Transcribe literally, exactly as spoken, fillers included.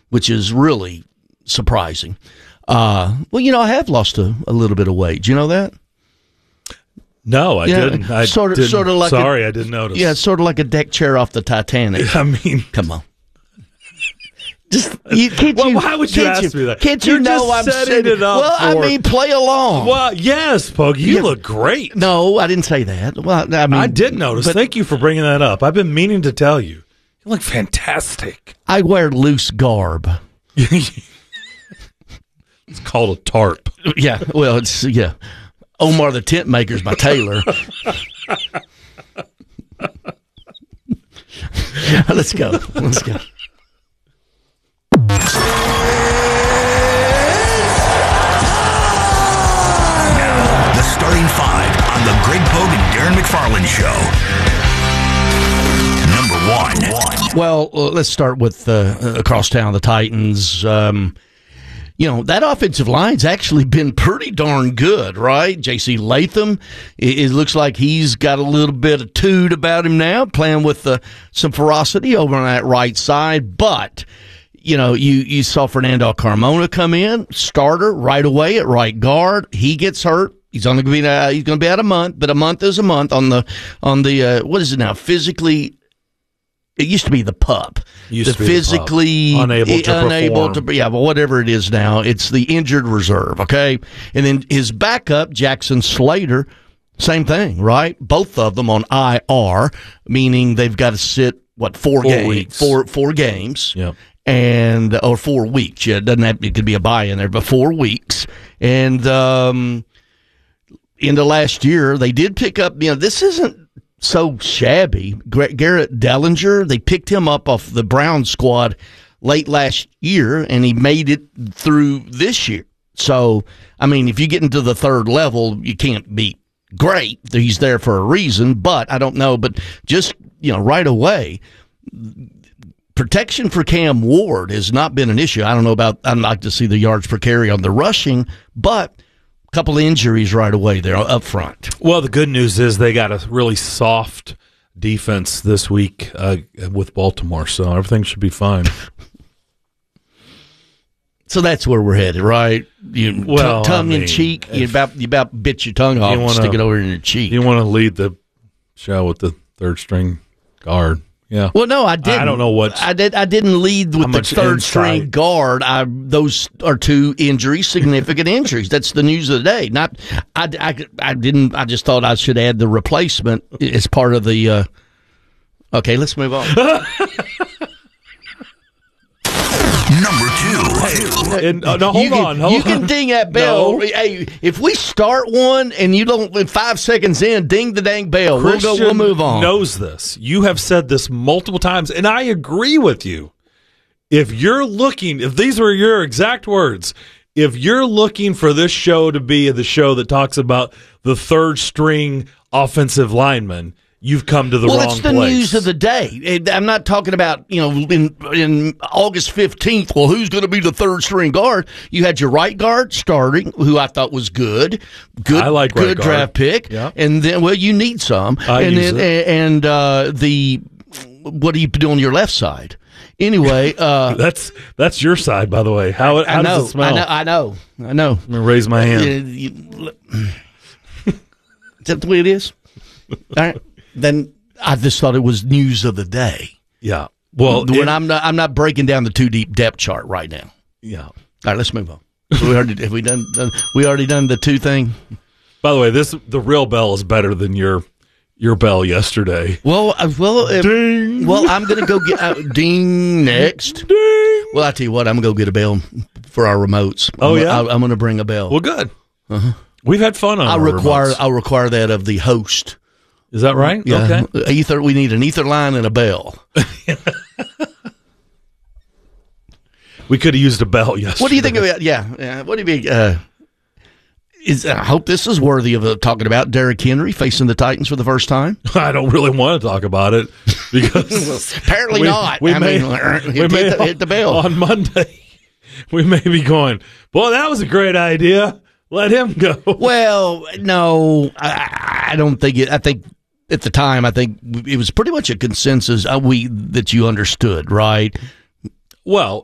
which is really surprising. Uh, well, you know, I have lost a, a little bit of weight. Do you know that? No, I yeah, didn't. I sort of, didn't. Sort of like Sorry, a, I didn't notice. Yeah, it's sort of like a deck chair off the Titanic. I mean, come on. Just you, can't well, you, why would you can't ask you, me that? Can't You're you know just I'm setting setting it up Well, for, I mean, play along. Well, yes, Pug, you yeah. look great. No, I didn't say that. Well, I mean, I did notice. But, Thank you for bringing that up. I've been meaning to tell you. You look fantastic. I wear loose garb. It's called a tarp. Yeah, well, it's yeah. Omar the tent maker's my tailor. Let's go. Let's go. Now, the starting five on the Greg Pogue and Darren McFarland Show. Number one. Well, uh, let's start with uh, across town, the Titans. Um, you know, that offensive line's actually been pretty darn good, right? J C Latham, it, it looks like he's got a little bit of toot about him now, playing with uh, some ferocity over on that right side. But, you know, you, you saw Fernando Carmona come in, starter right away at right guard. He gets hurt. He's only going to be uh, he's going to be out a month, but a month is a month on the on the uh, what is it now? Physically. It used to be the pup, used the to be physically the pup. unable to unable perform. to, yeah, but whatever it is now, it's the injured reserve, okay? And then his backup, Jackson Slater, same thing, right? Both of them on I R, meaning they've got to sit what four, four games, weeks, four four games, yeah, and or four weeks. Yeah, it doesn't have it could be a bye in there, but four weeks. And um, in the last year, they did pick up. You know, this isn't so shabby. Garrett Dellinger, they picked him up off the Browns squad late last year, and he made it through this year. So, I mean, if you get into the third level, you can't be great. He's there for a reason, but I don't know. But just, you know, right away, protection for Cam Ward has not been an issue. I don't know about, I'd like to see the yards per carry on the rushing, but couple of injuries right away there up front. Well, the good news is they got a really soft defense this week uh, with Baltimore, so everything should be fine. So that's where we're headed, right? You well, t- tongue I mean, in cheek. You about you about bit your tongue off, you wanna, and stick it over in your cheek. You want to lead the show with the third string guard. Yeah. Well, no, I didn't. I don't know what I did. I didn't lead with the third string guard. I, those are two injuries, significant injuries. That's the news of the day. Not, I, I, I didn't. I just thought I should add the replacement as part of the. Uh, okay, let's move on. Number two. And, uh, no, hold you can, on. Hold you on. can ding that bell. No. Hey, if we start one and you don't, in five seconds in, ding the dang bell. Christian we'll go. We'll move on. Knows this. You have said this multiple times, and I agree with you. If you're looking, if these were your exact words, if you're looking for this show to be the show that talks about the third string offensive lineman, you've come to the well, wrong it's the place. news of the day. I'm not talking about, you know, in, in August fifteenth, well, who's going to be the third string guard? You had your right guard starting, who I thought was good. Good, I like good right draft pick. Yeah. And then, well, you need some. I and use then, it. And uh, the, what do you do on your left side? Anyway. Uh, that's that's your side, by the way. How, how I know, does it smell? I know. I know. I know. I'm going to raise my hand. Uh, you, is that the way it is? All right. Then I just thought it was news of the day. Yeah. Well, when it, I'm not, I'm not breaking down the too deep depth chart right now. Yeah. All right, let's move on. We already have we done, done we already done the two thing. By the way, this the real bell is better than your your bell yesterday. Well, uh, well, uh, Ding. well, I'm gonna go get uh, ding next. Ding. Well, I tell you what, I'm gonna go get a bell for our remotes. Oh I'm, yeah, I, I'm gonna bring a bell. Well, good. Uh-huh. We've had fun on. I our require remotes. I require that of the host. Is that right? Yeah. Okay. Ether. We need an ether line and a bell. We could have used a bell yesterday. What do you think about? Yeah. yeah what do you think? Uh, is I hope this is worthy of uh, talking about Derrick Henry facing the Titans for the first time. I don't really want to talk about it because apparently we, not. We I may, mean, we hit, may hit, the, hit the bell on Monday. We may be going, boy, that was a great idea. Let him go. Well, no, I, I don't think it. I think at the time, I think it was pretty much a consensus uh, we that you understood, right? Well,